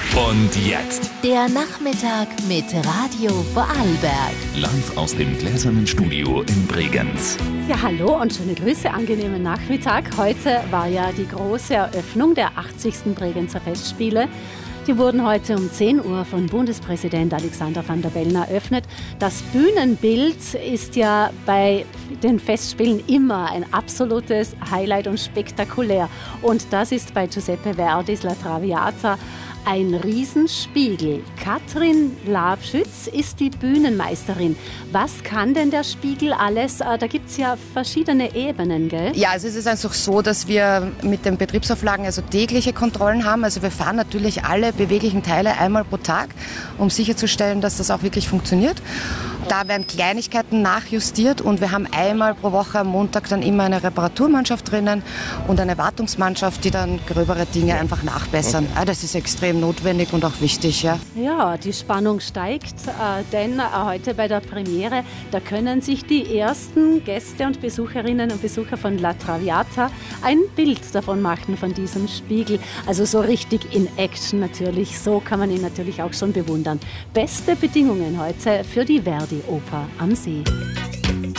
Und jetzt Der Nachmittag mit Radio Vorarlberg. live aus dem gläsernen Studio in Bregenz. Ja, hallo und schöne Grüße, angenehmen Nachmittag. Heute war ja die große Eröffnung der 80. Bregenzer Festspiele. Die wurden heute um 10 Uhr von Bundespräsident Alexander Van der Bellen eröffnet. Das Bühnenbild ist ja bei den Festspielen immer ein absolutes Highlight und spektakulär. Und das ist bei Giuseppe Verdis La Traviata ein Riesenspiegel. Katrin Labschütz ist die Bühnenmeisterin. Was kann denn der Spiegel alles? Da gibt es ja verschiedene Ebenen, gell? Ja, also es ist einfach so, dass wir mit den Betriebsauflagen also tägliche Kontrollen haben. Also wir fahren natürlich alle beweglichen Teile einmal pro Tag, um sicherzustellen, dass das auch wirklich funktioniert. Da werden Kleinigkeiten nachjustiert und wir haben einmal pro Woche am Montag dann immer eine Reparaturmannschaft drinnen und eine Wartungsmannschaft, die dann gröbere Dinge einfach nachbessern. Okay. Das ist extrem notwendig und auch wichtig. Ja, ja, die Spannung steigt, denn heute bei der Premiere, da können sich die ersten Gäste und Besucherinnen und Besucher von La Traviata ein Bild davon machen, von diesem Spiegel. Also so richtig in Action natürlich, so kann man ihn natürlich auch schon bewundern. Beste Bedingungen heute für die Verdi-Oper am See.